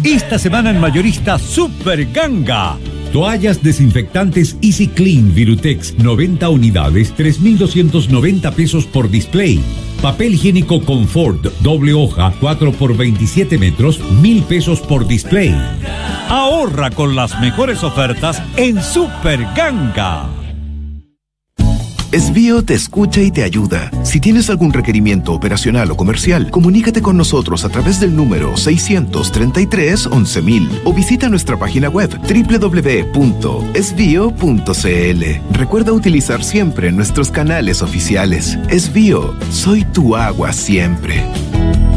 Esta semana en mayorista Super Ganga. Toallas desinfectantes Easy Clean Virutex 90 unidades, 3,290 pesos por display. Papel higiénico Confort doble hoja 4 por 27 metros, 1,000 pesos por display. Ahorra con las mejores ofertas en Super Ganga. Esbio te escucha y te ayuda. Si tienes algún requerimiento operacional o comercial, comunícate con nosotros a través del número 633-11000 o visita nuestra página web www.esbio.cl. Recuerda utilizar siempre nuestros canales oficiales. Esbio, soy tu agua siempre.